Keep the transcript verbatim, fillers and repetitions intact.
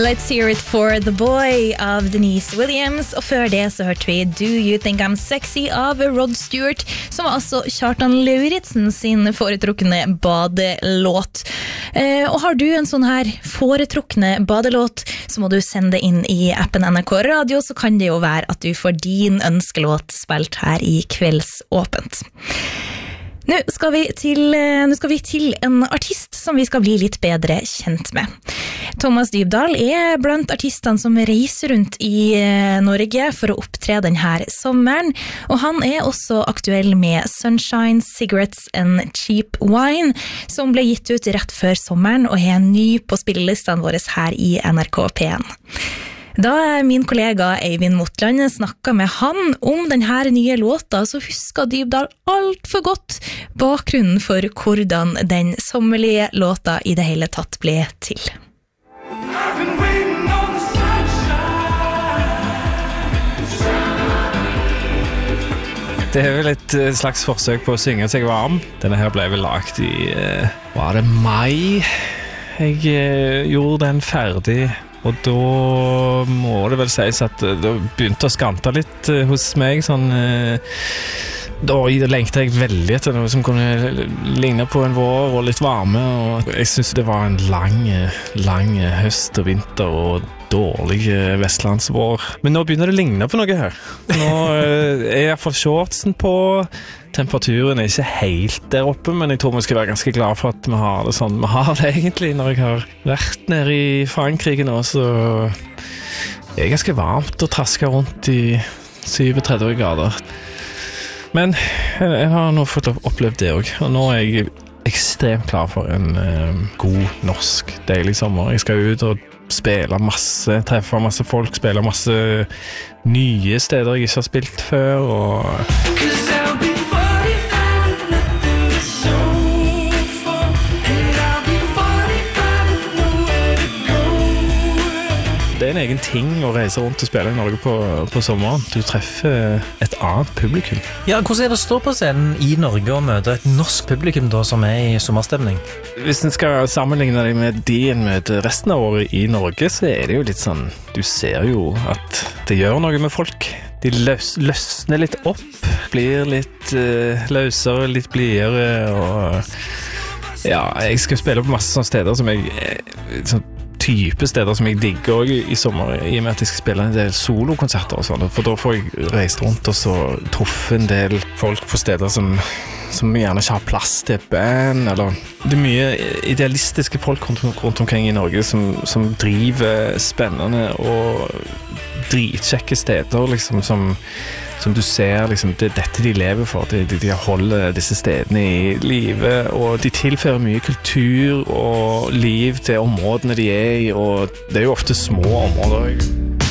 Let's hear it for The Boy av Denise Williams, og før det så hørte vi Do You Think I'm Sexy av Rod Stewart, som var altså Kjartan Lauritsen sin foretrukne badelåt. Eh, og har du en sånn her foretrukne badelåt, så må du sende det inn i appen N R K Radio, så kan det jo være at du får din ønskelåt spilt her i Kveldsåpent. Nå skal, vi til, nå skal vi til en artist som vi skal bli litt bedre kjent med. Thomas Dybdahl er blant artistene som reiser rundt i Norge for å opptre denne sommeren, og han er også aktuell med Sunshine, Cigarettes and Cheap Wine, som ble gitt ut rett før sommeren og er ny på spillelistene våre her i N R K P en. Da min kollega Eivind Motland snakket med han om denne nye låta, så husker Dybdahl alt for godt bakgrunnen for hvordan den sommerlige låta i det hele tatt ble til. Det er vel et slags forsøk på å synge seg varm. Denne her ble vel lagt i, var det mai? Jeg gjorde den ferdig. Og da må det vel sies at det begynte å skante litt hos meg, sånn, da lengte jeg veldig etter noe som kunne ligne på en vår og litt varme, og jeg synes det var en lang, lang høst og vinter og dårlig vestlandsvår. Men nå begynner det å ligne på noe her. Nå er i hvert fall shortsen på. Temperaturen er ikke helt der oppe, men jeg tror vi skal være ganske glad for at vi har det sånn vi har det egentlig. Når jeg har vært nede i Frankrike nå, så er det ganske varmt å traske rundt i syvogtretti grader. Men jeg har nå fått opplevd det også, og nå er jeg ekstremt klar for en uh, god norsk deilig sommer. Jeg skal ut og spille masse, treffe masse folk, spille masse nye steder jeg ikke har spilt før, og det er en egen ting å reise rundt og spille i Norge på, på sommeren. Du treffer et annet publikum. Ja, hvordan er det å stå på scenen i Norge og møte et norsk publikum da, som er i sommerstemning? Hvis en skal sammenligne det med de en møter resten av året i Norge, så er det jo litt sånn, du ser jo at det gjør noe med folk. De løs, løsner litt opp, blir litt uh, løsere, litt blidere, og ja, jeg skal spille på masse sånne steder som jeg sånn type steder som jeg digger også i sommer, i og med at jeg skal spille en del solokonserter og sånn, for da får jeg reist rundt og så truffet en del folk på steder som, som gjerne ikke har plass til band, eller det er mye idealistiske folk rundt, rundt omkring i Norge som, som driver spennende og dritkjekke steder, liksom, som som du ser, liksom, det er dette de lever for, de, de, de holder disse stedene i live, og de tilfører mye kultur og liv til områdene de er i, og det er jo ofte små områder.